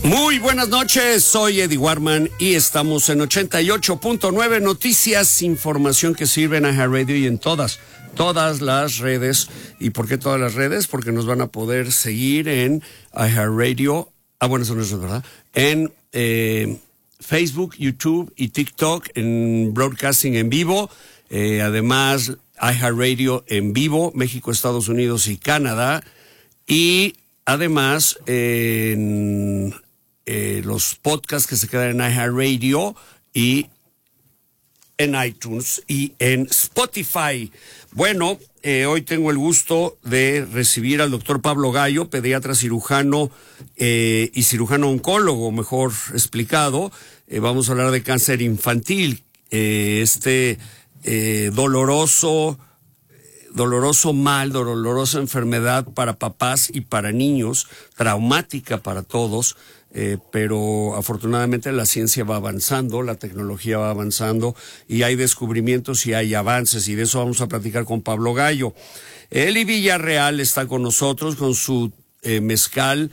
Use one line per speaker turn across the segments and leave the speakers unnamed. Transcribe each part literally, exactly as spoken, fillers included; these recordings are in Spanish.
Muy buenas noches, soy Eddie Warman y estamos en ochenta y ocho punto nueve Noticias, información que sirve en iHeartRadio y en todas, todas las redes. ¿Y por qué todas las redes? Porque nos van a poder seguir en iHeartRadio, ah bueno, eso no es verdad, en eh, Facebook, YouTube y TikTok, en broadcasting en vivo, eh, además iHeartRadio en vivo, México, Estados Unidos y Canadá, y además eh, en eh, los podcasts que se quedan en iHeartRadio y en iTunes y en Spotify. Bueno, eh, hoy tengo el gusto de recibir al doctor Pablo Gallo, pediatra cirujano eh, y cirujano oncólogo, mejor explicado. Eh, vamos a hablar de cáncer infantil, eh, este eh, doloroso, doloroso mal, dolorosa enfermedad para papás y para niños, traumática para todos. Eh, pero afortunadamente la ciencia va avanzando, la tecnología va avanzando y hay descubrimientos y hay avances, y de eso vamos a platicar con Pablo Gallo. Eli Villarreal está con nosotros con su eh, mezcal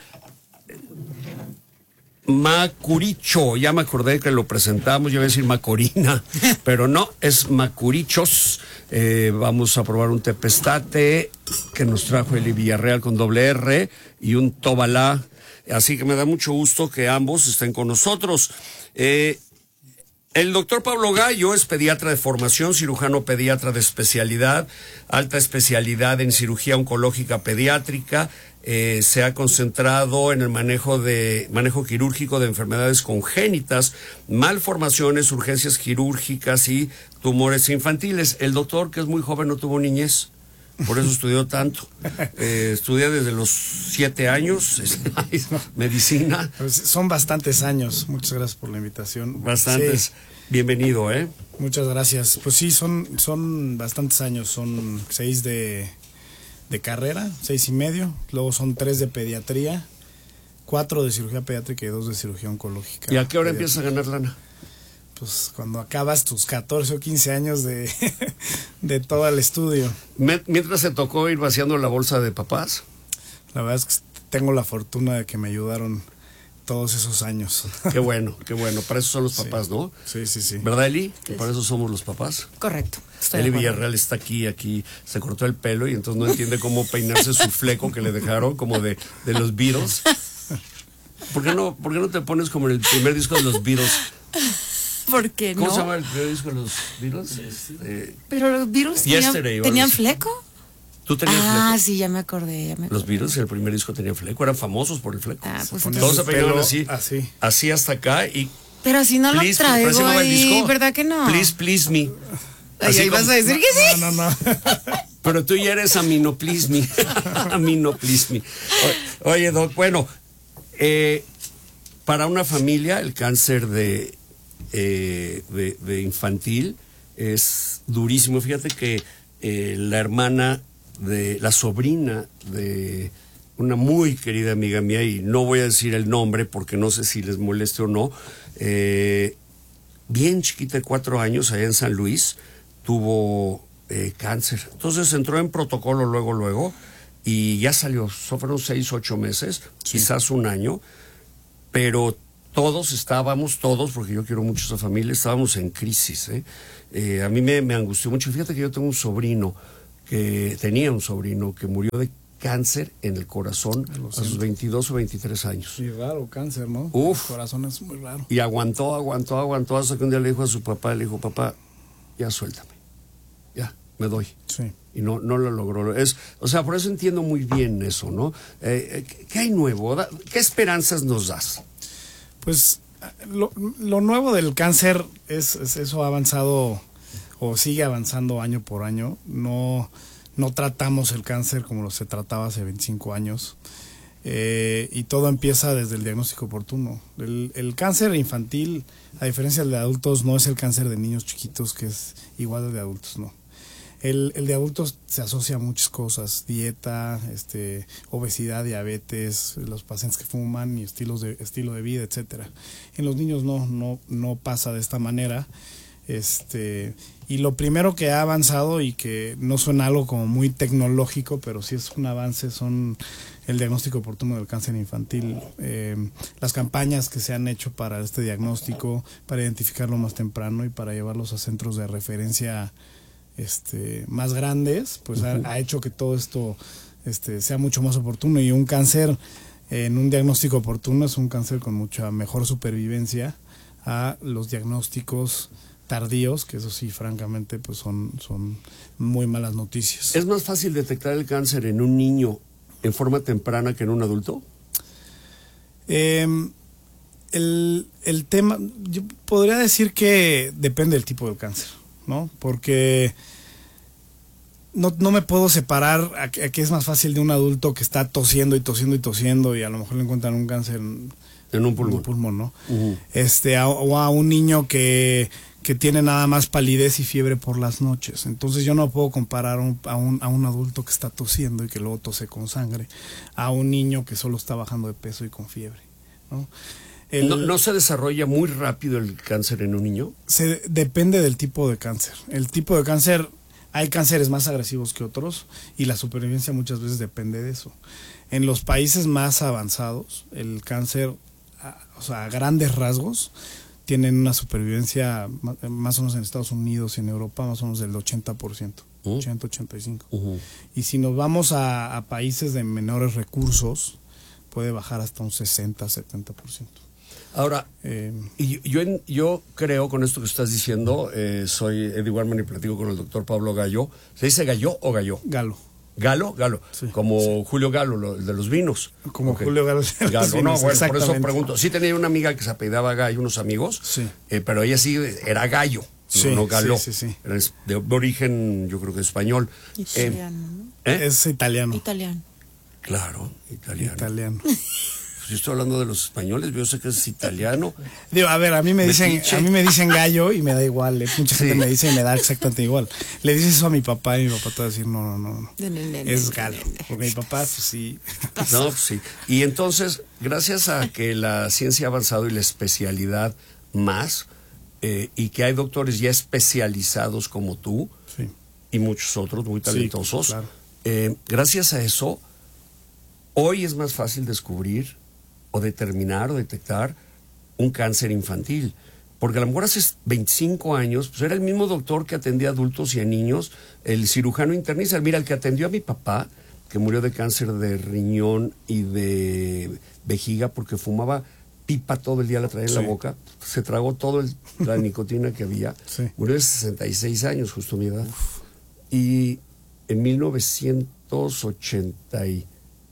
Macuricho. Ya me acordé que lo presentamos, yo iba a decir Macorina, pero no, es Macurichos. Eh, vamos a probar un tepestate que nos trajo Eli Villarreal con doble R y un Tobalá. Así que me da mucho gusto que ambos estén con nosotros. Eh, el doctor Pablo Gallo es pediatra de formación, cirujano pediatra de especialidad, alta especialidad en cirugía oncológica pediátrica. Eh, se ha concentrado en el manejo de manejo quirúrgico de enfermedades congénitas, malformaciones, urgencias quirúrgicas y tumores infantiles. El doctor, que es muy joven, no tuvo niñez. Por eso estudió tanto. Eh, estudié desde los siete años, medicina.
Pues son bastantes años. Muchas gracias por la invitación.
Bastantes. Sí. Bienvenido, ¿eh?
Muchas gracias. Pues sí, son, son bastantes años. Son seis de, de carrera, seis y medio. Luego son tres de pediatría, cuatro de cirugía pediátrica y dos de cirugía oncológica.
¿Y a qué hora empiezas a ganar lana?
Pues cuando acabas tus catorce o quince años de, de todo el estudio.
Mientras se tocó ir vaciando la bolsa de papás.
La verdad es que tengo la fortuna de que me ayudaron todos esos años.
Qué bueno, qué bueno. Para eso son los papás,
sí.
¿no?
Sí, sí, sí.
¿Verdad, Eli? Que para eso somos los papás.
Correcto.
Eli Villarreal está aquí, aquí, se cortó el pelo y entonces no entiende cómo peinarse su fleco que le dejaron, como de, de los Beatles. ¿Por qué no, por qué no te pones como en el primer disco de los Beatles?
¿Por qué no?
¿Cómo se llama el primer disco de los Beatles? Eh,
Pero los Beatles tenían, ¿tenían fleco.
¿Tú tenías
ah,
fleco?
Ah, sí, ya me acordé, ya me acordé.
Los Beatles en el primer disco tenían fleco, eran famosos por el fleco.
Ah, pues
todos se peinaban así,
así,
así hasta acá y.
Pero si no
please,
lo traigo ahí, ¿verdad que no?
Please, please me.
Así ahí como, vas a decir que sí.
No, no, no.
Pero tú ya eres Amino, please me. Amino, please me. O, oye, Doc, bueno, eh, para una familia el cáncer de Eh, de, de infantil es durísimo. Fíjate que eh, la hermana de la sobrina de una muy querida amiga mía, y no voy a decir el nombre porque no sé si les moleste o no, eh, bien chiquita de cuatro años allá en San Luis tuvo eh, cáncer. Entonces entró en protocolo luego luego y ya salió. Fueron seis ocho meses, sí. Quizás un año, pero todos estábamos, todos, porque yo quiero mucho a esa familia, estábamos en crisis. ¿eh? Eh, a mí me, me angustió mucho. Fíjate que yo tengo un sobrino, que tenía un sobrino que murió de cáncer en el corazón a sus veintidós o veintitrés años.
Sí, raro cáncer, ¿no?
Uf.
El corazón es muy raro.
Y aguantó, aguantó, aguantó, hasta que un día le dijo a su papá, le dijo, papá, ya suéltame, ya, me doy.
Sí.
Y no, no lo logró. Es, o sea, por eso entiendo muy bien eso, ¿no? Eh, ¿Qué hay nuevo? ¿Qué esperanzas nos das?
Pues lo, lo nuevo del cáncer es, es eso ha avanzado o sigue avanzando año por año. No, no tratamos el cáncer como lo se trataba hace veinticinco años. Eh, y todo empieza desde el diagnóstico oportuno. El, el cáncer infantil, a diferencia del de adultos, no es el cáncer de niños chiquitos, que es igual al de adultos, no. El, el de adultos se asocia a muchas cosas, dieta, este, obesidad, diabetes, los pacientes que fuman y estilos de, estilo de vida, etcétera. En los niños no, no, no pasa de esta manera. Este, y lo primero que ha avanzado y que no suena algo como muy tecnológico, pero sí es un avance, son el diagnóstico oportuno del cáncer infantil, eh, las campañas que se han hecho para este diagnóstico, para identificarlo más temprano y para llevarlos a centros de referencia este, más grandes, pues uh-huh. ha, ha hecho que todo esto este, sea mucho más oportuno. Y un cáncer en un diagnóstico oportuno es un cáncer con mucha mejor supervivencia a los diagnósticos tardíos, que eso sí, francamente, pues son, son muy malas noticias.
¿Es más fácil detectar el cáncer en un niño en forma temprana que en un adulto?
Eh, el, el tema, yo podría decir que depende del tipo del cáncer, ¿no? Porque no, no me puedo separar a que, a que es más fácil de un adulto que está tosiendo y tosiendo y tosiendo y a lo mejor le encuentran un cáncer en,
en un pulmón,
en un pulmón, ¿no?
Uh-huh.
Este, a, o a un niño que que tiene nada más palidez y fiebre por las noches. Entonces yo no puedo comparar un, a, un, a un adulto que está tosiendo y que luego tose con sangre a un niño que solo está bajando de peso y con fiebre, ¿no? El,
¿No, ¿No se desarrolla muy rápido el cáncer en un niño?
Se, depende del tipo de cáncer. El tipo de cáncer, hay cánceres más agresivos que otros y la supervivencia muchas veces depende de eso. En los países más avanzados, el cáncer, o sea, a grandes rasgos, tienen una supervivencia más o menos en Estados Unidos y en Europa más o menos del ochenta por ciento, uh-huh. ochenta, ochenta y cinco. Uh-huh. Y si nos vamos a, a países de menores recursos, puede bajar hasta un sesenta, setenta por ciento.
Ahora, eh, y yo, yo, yo creo con esto que estás diciendo, eh, soy Eddie Warman y platico con el doctor Pablo Gallo. ¿Se dice Gallo o Gallo?
Galo.
Galo, Galo, sí, como sí. Julio Galo, lo, el de los vinos.
Como okay. Julio Galo. De
Galo.
Los vinos,
no, bueno, por eso pregunto. Sí tenía una amiga que se apellidaba Gallo, unos amigos,
sí.
eh, pero ella sí era Gallo,
sí,
no, no Galo.
Sí, sí, sí.
Era de, de origen, yo creo que español.
Italiano,
eh, ¿no? ¿Eh? Es italiano.
Italiano.
Claro, italiano.
Italiano.
Yo estoy hablando de los españoles, yo sé que es italiano.
Digo, a ver, a mí me dicen, a mí me dicen Gallo y me da igual, eh. mucha sí. gente me dice y me da exactamente igual. Le dices eso a mi papá y mi papá te va a decir, no, no, no, no. es Galo, porque mi papá, pues sí.
No, pues sí. Y entonces, gracias a que la ciencia ha avanzado y la especialidad más, eh, y que hay doctores ya especializados como tú,
sí.
y muchos otros muy talentosos,
sí, claro.
eh, gracias a eso, hoy es más fácil descubrir o determinar o detectar un cáncer infantil. Porque a lo mejor hace veinticinco años, pues era el mismo doctor que atendía a adultos y a niños, el cirujano internista. Mira, el que atendió a mi papá, que murió de cáncer de riñón y de vejiga porque fumaba pipa todo el día, la traía en sí. la boca, se tragó toda la nicotina que había,
sí.
murió de sesenta y seis años, justo mi edad. Uf. Y en mil novecientos ochenta y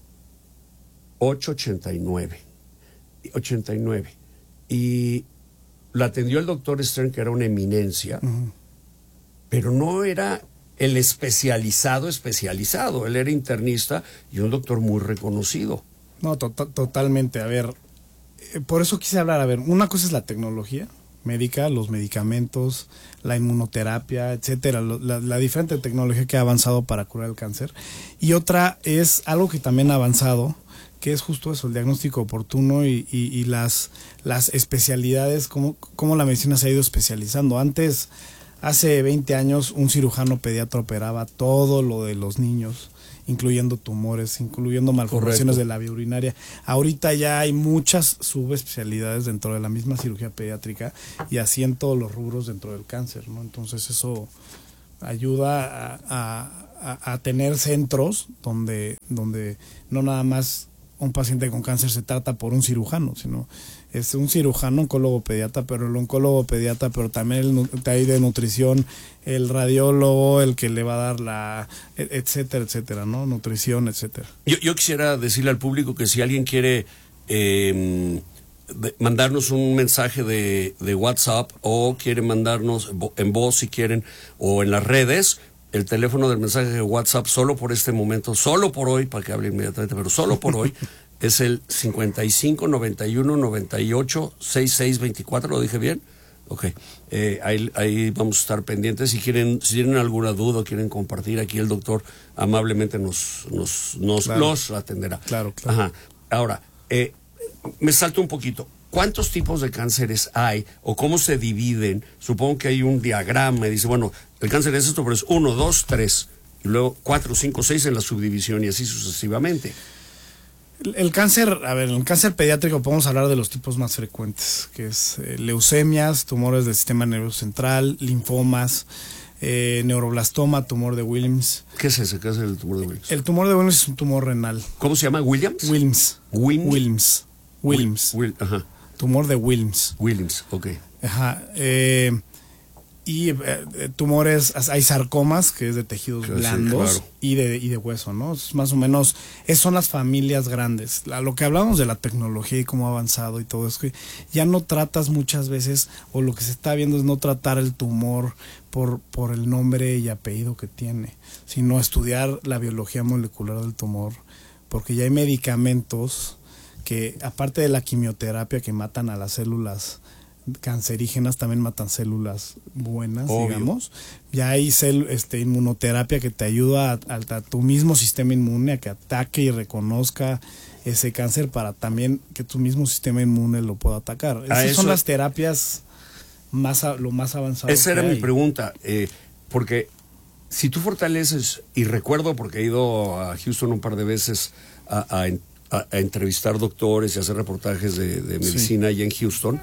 ocho, ochenta y nueve. ochenta y nueve. Y la atendió el doctor Stern, que era una eminencia, uh-huh. pero no era el especializado especializado. Él era internista y un doctor muy reconocido.
No, to- totalmente. A ver, eh, por eso quise hablar. A ver, una cosa es la tecnología médica, los medicamentos, la inmunoterapia, etcétera, la, la diferente tecnología que ha avanzado para curar el cáncer. Y otra es algo que también ha avanzado, que es justo eso, el diagnóstico oportuno y, y, y las, las especialidades, cómo, cómo la medicina se ha ido especializando. Antes, hace veinte años, un cirujano pediatra operaba todo lo de los niños, incluyendo tumores, incluyendo malformaciones de la vía urinaria. Ahorita ya hay muchas subespecialidades dentro de la misma cirugía pediátrica y así en todos los rubros dentro del cáncer, ¿no? Entonces eso ayuda a, a, a tener centros donde, donde no nada más un paciente con cáncer se trata por un cirujano, sino es un cirujano, oncólogo pediatra, pero el oncólogo pediatra, pero también el ahí de nutrición, el radiólogo, el que le va a dar la, etcétera, etcétera, ¿no? Nutrición, etcétera.
Yo, yo quisiera decirle al público que si alguien quiere eh, de, mandarnos un mensaje de, de WhatsApp o quiere mandarnos en voz si quieren o en las redes, el teléfono del mensaje de WhatsApp solo por este momento, solo por hoy, para que hable inmediatamente, pero solo por hoy, es el cincuenta y cinco, noventa y uno, noventa y ocho, sesenta y seis veinticuatro, ¿lo dije bien? Ok, eh, ahí, ahí vamos a estar pendientes. Si quieren, si tienen alguna duda o quieren compartir, aquí el doctor amablemente nos, nos, nos
claro.
los atenderá.
Claro, claro.
Ajá. Ahora, eh, me salto un poquito. ¿cuántos tipos de cánceres hay o cómo se dividen? Supongo que hay un diagrama y dice, bueno, el cáncer es esto, pero es uno, dos, tres, y luego cuatro, cinco, seis en la subdivisión y así sucesivamente.
El, el cáncer, a ver, el cáncer pediátrico podemos hablar de los tipos más frecuentes, que es eh, leucemias, tumores del sistema nervioso central, linfomas, eh, neuroblastoma, tumor de Wilms.
¿Qué es ese? ¿Qué es el tumor de Wilms?
El tumor de Wilms es un tumor renal.
¿Cómo se llama? ¿Williams?
Wilms.
Wim-
Wilms. Wilms.
Wil- ajá.
Tumor de Wilms.
Williams, ok.
Ajá. Eh, y eh, tumores, hay sarcomas, que es de tejidos
Claro, sí,
blandos,
claro.
y de y de hueso, ¿no? Es más o menos, es, son las familias grandes. La- lo que hablamos de la tecnología y cómo ha avanzado y todo eso, que ya no tratas muchas veces, o lo que se está viendo es no tratar el tumor por, por el nombre y apellido que tiene, sino estudiar la biología molecular del tumor, porque ya hay medicamentos que, aparte de la quimioterapia que matan a las células cancerígenas, también matan células buenas,
Obvio.
digamos. Ya hay cel, este, inmunoterapia que te ayuda a, a, a tu mismo sistema inmune a que ataque y reconozca ese cáncer para también que tu mismo sistema inmune lo pueda atacar.
A
Esas
eso-
son las terapias más a, lo más avanzado.
Esa
que
era mi
hay.
pregunta, eh, porque si tú fortaleces, y recuerdo porque he ido a Houston un par de veces a, a, a- a entrevistar doctores y hacer reportajes de, de medicina allá en Houston,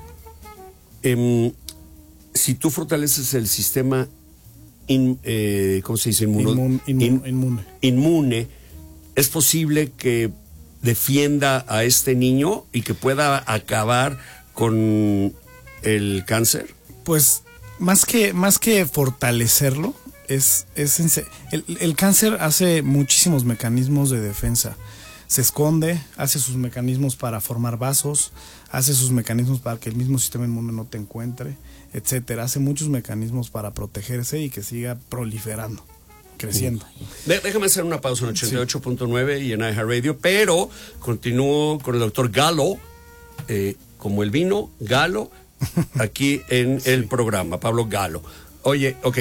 em, si tú fortaleces el sistema, in- eh, ¿cómo se dice? Inmuno-
Inmun- inmun-
in-
inmune.
inmune, es posible que defienda a este niño y que pueda acabar con el cáncer.
Pues más que más que fortalecerlo, es, es en se- el, el cáncer hace muchísimos mecanismos de defensa. Se esconde, hace sus mecanismos para formar vasos, hace sus mecanismos para que el mismo sistema inmune no te encuentre, etcétera. Hace muchos mecanismos para protegerse y que siga proliferando, creciendo.
De- déjame hacer una pausa en ochenta y ocho punto nueve y en iHeartRadio, pero continúo con el doctor Galo, eh, como el vino, Galo, aquí en el programa, Pablo Galo. Oye, ok.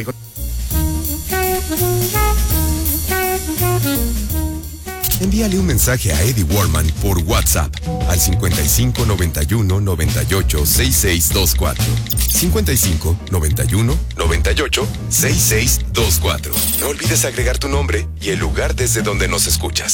Envíale un mensaje a Eddie Warman por WhatsApp al cincuenta y cinco noventa y uno noventa y ocho sesenta y seis veinticuatro. cincuenta y cinco noventa y uno noventa y ocho sesenta y seis veinticuatro. No olvides agregar tu nombre y el lugar desde donde nos escuchas.